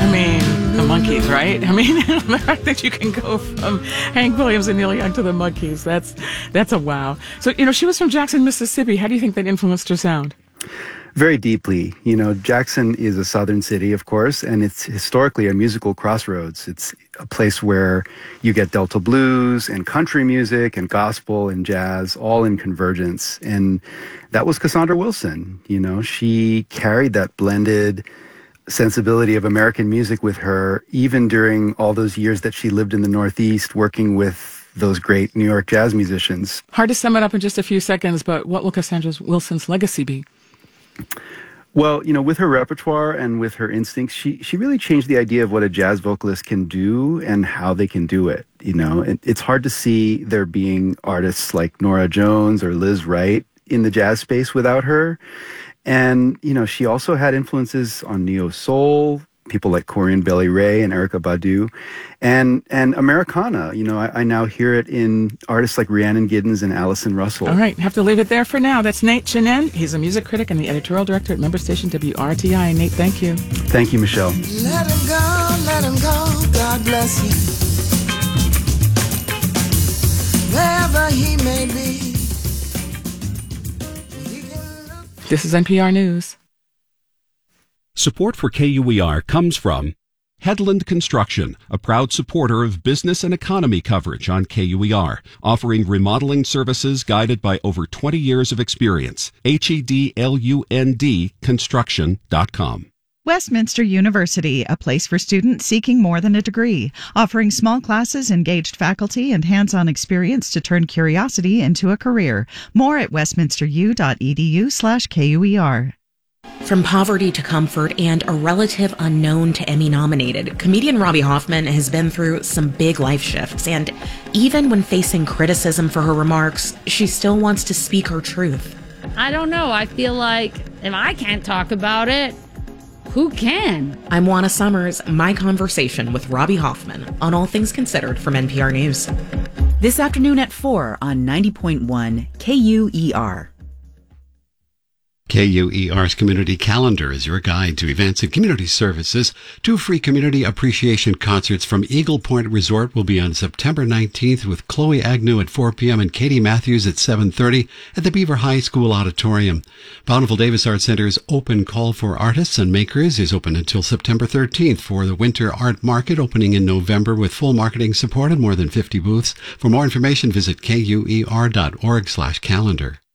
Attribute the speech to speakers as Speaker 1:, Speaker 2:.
Speaker 1: I mean, the Monkees, right? I mean, the fact that you can go from Hank Williams and Neil Young to the Monkees, that's a wow. So, she was from Jackson, Mississippi. How do you think that influenced her sound?
Speaker 2: Very deeply. Jackson is a southern city, of course, and it's historically a musical crossroads. It's a place where you get Delta blues and country music and gospel and jazz all in convergence. And that was Cassandra Wilson. She carried that blended sensibility of American music with her, even during all those years that she lived in the Northeast working with those great New York jazz musicians.
Speaker 1: Hard to sum it up in just a few seconds, but what will Cassandra Wilson's legacy be?
Speaker 2: Well, with her repertoire and with her instincts, she really changed the idea of what a jazz vocalist can do and how they can do it. It's hard to see there being artists like Norah Jones or Liz Wright in the jazz space without her. And, she also had influences on neo-soul, people like Corinne Bailey Rae and Erykah Badu, and Americana. I now hear it in artists like Rhiannon Giddens and Allison Russell.
Speaker 1: All right, have to leave it there for now. That's Nate Chinen. He's a music critic and the editorial director at member station WRTI. Nate, thank you.
Speaker 2: Thank you, Michelle.
Speaker 3: Let him go, God bless you. Wherever he may be.
Speaker 1: This is NPR News.
Speaker 4: Support for KUER comes from Headland Construction, a proud supporter of business and economy coverage on KUER, offering remodeling services guided by over 20 years of experience. HEDLUND construction.com.
Speaker 5: Westminster University, a place for students seeking more than a degree, offering small classes, engaged faculty, and hands-on experience to turn curiosity into a career. More at westminsteru.edu/KUER.
Speaker 6: From poverty to comfort and a relative unknown to Emmy-nominated, comedian Robbie Hoffman has been through some big life shifts, and even when facing criticism for her remarks, she still wants to speak her truth.
Speaker 7: I don't know. I feel like if I can't talk about it, who can?
Speaker 6: I'm Juana Summers, my conversation with Robbie Hoffman on All Things Considered from NPR News.
Speaker 8: This afternoon at 4 on 90.1 KUER.
Speaker 9: KUER's Community Calendar is your guide to events and community services. 2 free community appreciation concerts from Eagle Point Resort will be on September 19th with Chloe Agnew at 4 p.m. and Katie Matthews at 7:30 at the Beaver High School Auditorium. Bountiful Davis Art Center's open call for artists and makers is open until September 13th for the Winter Art Market, opening in November with full marketing support and more than 50 booths. For more information, visit KUER.org/calendar.